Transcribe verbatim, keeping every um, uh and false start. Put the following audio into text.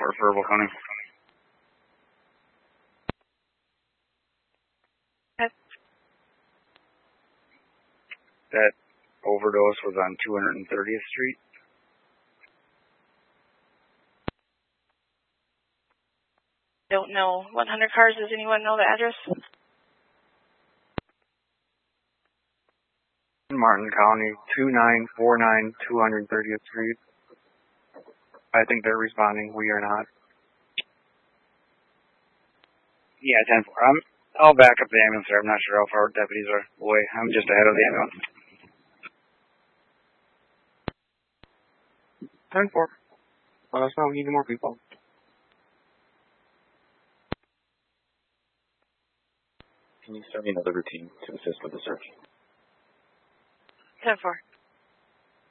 for Fairville County. Okay. That overdose was on two hundred thirtieth Street. Don't know. one hundred cars. Does anyone know the address? Martin County, two nine four nine, two hundred thirtieth Street. I think they're responding. We are not. Yeah, ten four. I'm, I'll back up the ambulance there. I'm not sure how far deputies are away. I'm just ahead of the ambulance. ten four. Let us know. We need more people. Can you send me another routine to assist with the search? ten four.